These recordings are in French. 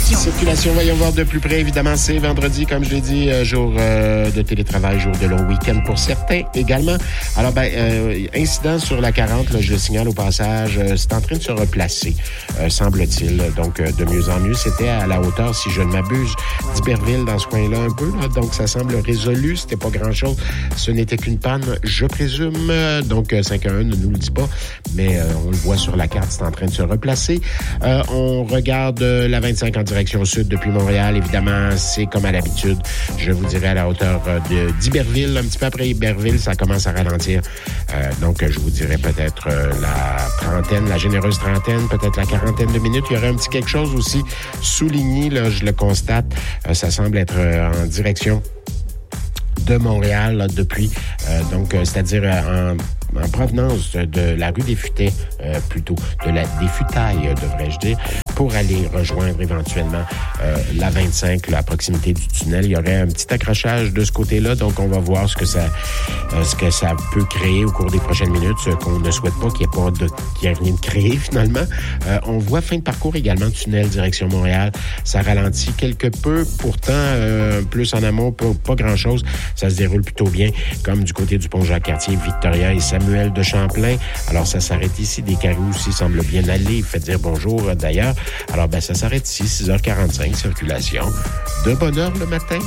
circulation. Circulation, voyons voir de plus près. Évidemment, c'est vendredi, comme je l'ai dit, jour de télétravail, jour de long week-end pour certains également. Alors, incident sur la 40, là, je le signale au passage, c'est en train de se replacer, semble-t-il. Donc, de mieux en mieux, c'était à la hauteur, si je ne m'abuse, d'Iberville, dans ce coin-là un peu. Là. Donc, ça semble résolu. C'était pas grand-chose. Ce n'était qu'une panne, je présume. Donc, 511 ne nous le dit pas, mais on le voit sur la carte, c'est en train de se replacer. On regarde la 25 en direction sud depuis Montréal. Évidemment, c'est comme à l'habitude. Je vous dirais à la hauteur d'Iberville. Un petit peu après Iberville, ça commence à ralentir. Donc, je vous dirais peut-être la généreuse trentaine, peut-être la quarantaine de minutes. Il y aurait un petit quelque chose aussi souligné, là, je le constate. Ça semble être en direction de Montréal, là, depuis. C'est-à-dire en provenance de la rue des Futaies, plutôt, des Futailles, devrais-je dire, pour aller rejoindre éventuellement la 25, là, à proximité du tunnel. Il y aurait un petit accrochage de ce côté-là, donc on va voir ce que ça peut créer au cours des prochaines minutes, ce qu'on ne souhaite pas qu'il n'y ait rien de créé finalement. On voit fin de parcours également, tunnel direction Montréal. Ça ralentit quelque peu, pourtant plus en amont, pas grand-chose. Ça se déroule plutôt bien, comme du côté du pont Jacques-Cartier, Victoria et Samuel de Champlain. Alors, ça s'arrête ici. Des carreaux aussi semblent bien aller. Faites dire bonjour d'ailleurs. Alors, ça s'arrête ici, 6h45, circulation. De bonne heure le matin.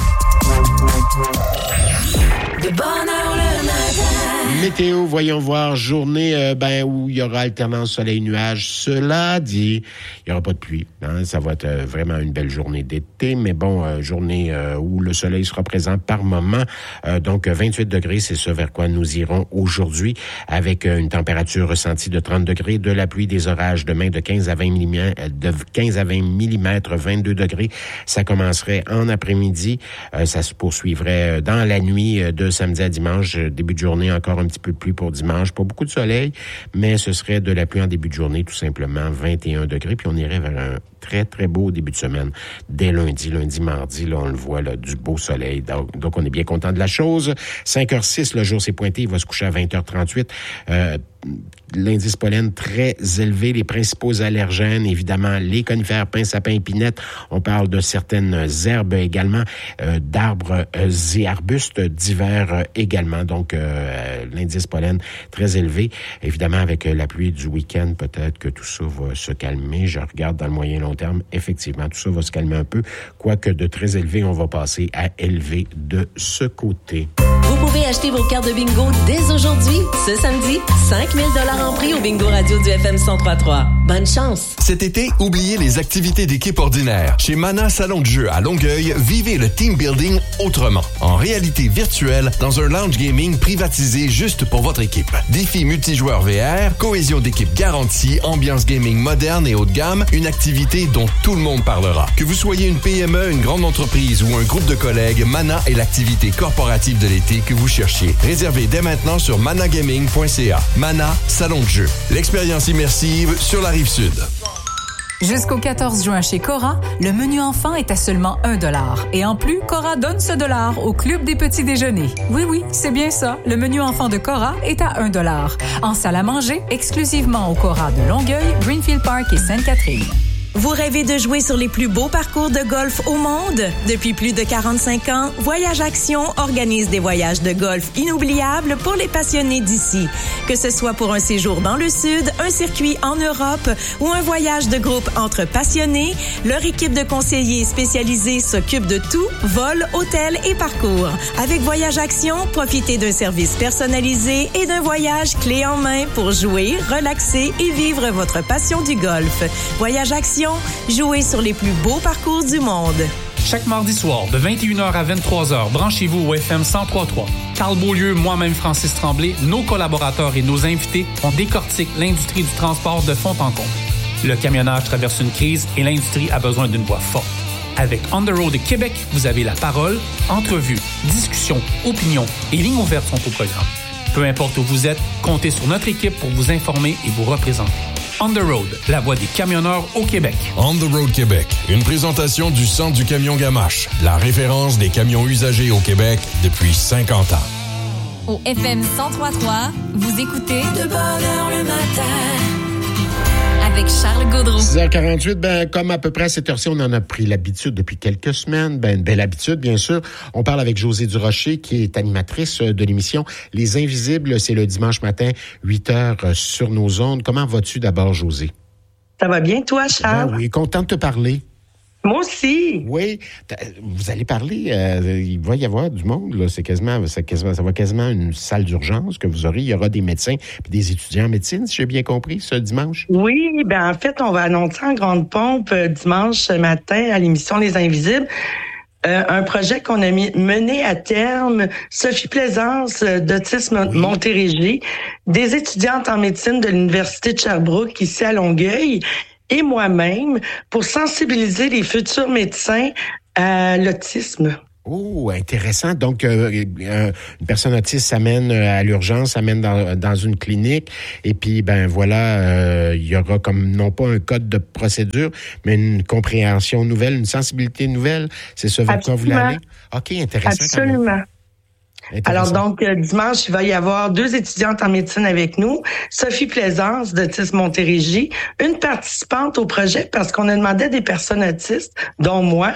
De bonne heure le matin. Météo, voyons voir, journée où il y aura alternance soleil-nuage. Cela dit, il n'y aura pas de pluie. Hein? Ça va être vraiment une belle journée d'été, mais journée où le soleil sera présent par moment. Donc, 28 degrés, c'est ce vers quoi nous irons aujourd'hui, avec une température ressentie de 30 degrés, de la pluie, des orages demain de 15 à 20 millimètres, 22 degrés. Ça commencerait en après-midi. Ça se poursuivrait dans la nuit de samedi à dimanche. Début de journée, encore un petit peu de pluie pour dimanche. Pas beaucoup de soleil, mais ce serait de la pluie en début de journée, tout simplement, 21 degrés. Puis on irait vers un très, très beau début de semaine. Dès lundi, mardi, là, on le voit, là, du beau soleil. Donc, on est bien content de la chose. 5h06, le jour s'est pointé. Il va se coucher à 20h38. L'indice pollen très élevé. Les principaux allergènes, évidemment, les conifères, pins, sapins, épinettes. On parle de certaines herbes également, d'arbres et arbustes divers également. Donc, l'indice pollen très élevé. Évidemment, avec la pluie du week-end, peut-être que tout ça va se calmer. Je regarde dans le moyen long terme. Effectivement, tout ça va se calmer un peu. Quoique de très élevé, on va passer à élevé de ce côté. Vous pouvez acheter vos cartes de bingo dès aujourd'hui. Ce samedi, 5 000 $ en prix au bingo radio du FM 103.3. Bonne chance! Cet été, oubliez les activités d'équipe ordinaires. Chez Mana Salon de jeu à Longueuil, vivez le team building autrement. En réalité virtuelle, dans un lounge gaming privatisé juste pour votre équipe. Défis multijoueurs VR, cohésion d'équipe garantie, ambiance gaming moderne et haut de gamme, une activité dont tout le monde parlera. Que vous soyez une PME, une grande entreprise ou un groupe de collègues, Mana est l'activité corporative de l'été que vous cherchiez. Réservez dès maintenant sur managaming.ca. Mana, salon de jeu. L'expérience immersive sur la Rive-Sud. Jusqu'au 14 juin chez Cora, le menu enfant est à seulement 1 $. Et en plus, Cora donne ce dollar au Club des petits déjeuners. Oui, c'est bien ça. Le menu enfant de Cora est à 1 $. En salle à manger, exclusivement au Cora de Longueuil, Greenfield Park et Sainte-Catherine. Vous rêvez de jouer sur les plus beaux parcours de golf au monde? Depuis plus de 45 ans, Voyage Action organise des voyages de golf inoubliables pour les passionnés d'ici. Que ce soit pour un séjour dans le Sud, un circuit en Europe ou un voyage de groupe entre passionnés, leur équipe de conseillers spécialisés s'occupe de tout, vol, hôtel et parcours. Avec Voyage Action, profitez d'un service personnalisé et d'un voyage clé en main pour jouer, relaxer et vivre votre passion du golf. Voyage Action, jouez sur les plus beaux parcours du monde. Chaque mardi soir, de 21h à 23h, branchez-vous au FM 103.3. Carl Beaulieu, moi-même Francis Tremblay, nos collaborateurs et nos invités, on décortique l'industrie du transport de fond en comble. Le camionnage traverse une crise et l'industrie a besoin d'une voix forte. Avec On the Road Québec, vous avez la parole, entrevues, discussions, opinions et lignes ouvertes sont au programme. Peu importe où vous êtes, comptez sur notre équipe pour vous informer et vous représenter. On the Road, la voix des camionneurs au Québec. On the Road Québec, une présentation du Centre du camion Gamache, la référence des camions usagés au Québec depuis 50 ans. Au FM 103.3, vous écoutez De bonne heure le matin. avec Charles Gaudreau. 6h48, comme à peu près à cette heure-ci, on en a pris l'habitude depuis quelques semaines. Une belle habitude, bien sûr. On parle avec Josée Durocher, qui est animatrice de l'émission Les Invisibles. C'est le dimanche matin, 8h sur nos ondes. Comment vas-tu d'abord, Josée? Ça va bien, toi, Charles? Oui, content de te parler. Moi aussi. Oui, vous allez parler, il va y avoir du monde, là. Ça va quasiment une salle d'urgence que vous aurez. Il y aura des médecins et des étudiants en médecine, si j'ai bien compris, ce dimanche. Oui, en fait, on va annoncer en grande pompe dimanche matin à l'émission Les Invisibles. Un projet qu'on a mené à terme, Sophie Plaisance d'Autisme Montérégie, des étudiantes en médecine de l'Université de Sherbrooke, ici à Longueuil, et moi-même, pour sensibiliser les futurs médecins à l'autisme. Oh, intéressant. Donc, une personne autiste s'amène à l'urgence, s'amène dans une clinique, et puis, voilà, il y aura comme, non pas un code de procédure, mais une compréhension nouvelle, une sensibilité nouvelle. C'est ça vers quoi vous l'allez? OK, intéressant. Absolument. Alors donc, dimanche, il va y avoir 2 étudiantes en médecine avec nous. Sophie Plaisance d'Autisme Montérégie, une participante au projet parce qu'on a demandé à des personnes autistes, dont moi,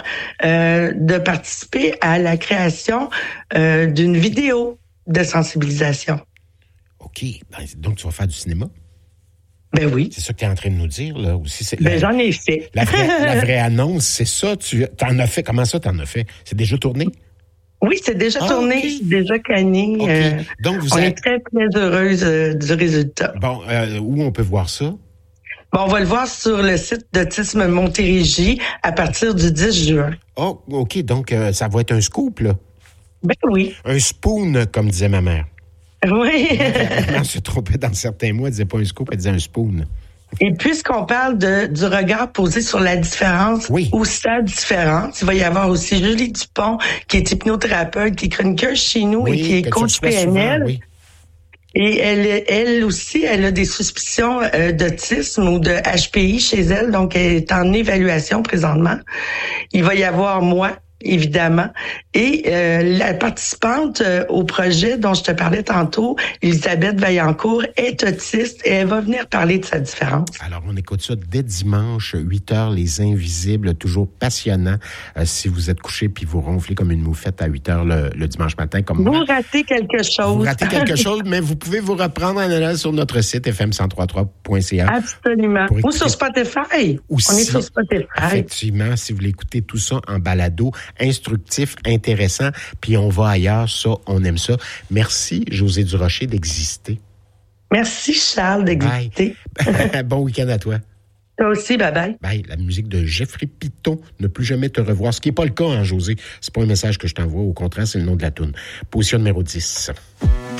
de participer à la création d'une vidéo de sensibilisation. OK. Donc, tu vas faire du cinéma? Ben oui. C'est ça que tu es en train de nous dire, là, aussi. J'en ai fait. La vraie annonce, c'est ça. T'en as fait. Comment ça, t'en as fait? C'est déjà tourné? Oui, c'est déjà tourné, okay. C'est déjà canné. Okay. Donc, on est très, très heureuse du résultat. Bon, où on peut voir ça? Bon, on va le voir sur le site d'Autisme Montérégie à partir du 10 juin. Oh, OK. Donc, ça va être un scoop, là? Ben oui. Un spoon, comme disait ma mère. Oui. Elle se trompait dans certains mots. Elle disait pas un scoop, elle disait un spoon. Et puisqu'on parle du regard posé sur la différence ou sa différence, il va y avoir aussi Julie Dupont, qui est hypnothérapeute, qui est chroniqueuse chez nous et qui est coach PNL. Oui. Et elle aussi, elle a des suspicions d'autisme ou de HPI chez elle, donc elle est en évaluation présentement. Il va y avoir moi, évidemment. Et la participante au projet dont je te parlais tantôt, Elisabeth Vaillancourt, est autiste et elle va venir parler de sa différence. Alors, on écoute ça dès dimanche, 8h, Les Invisibles, toujours passionnant. Si vous êtes couché puis vous ronflez comme une moufette à 8h le dimanche matin, comme moi. Vous ratez quelque chose. Vous ratez quelque chose, mais vous pouvez vous reprendre en allant sur notre site fm1033.ca. Absolument. Ou sur Spotify. Aussi, on est sur Spotify. Effectivement, si vous voulez écouter tout ça en balado, instructif, intéressant, puis on va ailleurs, ça, on aime ça. Merci, Josée Durocher, d'exister. Merci, Charles, d'exister. Bon week-end à toi. Toi aussi, bye-bye. Bye. La musique de Jeffrey Piton, Ne plus jamais te revoir, ce qui n'est pas le cas, hein, Josée. C'est pas un message que je t'envoie, au contraire, c'est le nom de la toune. Position numéro 10.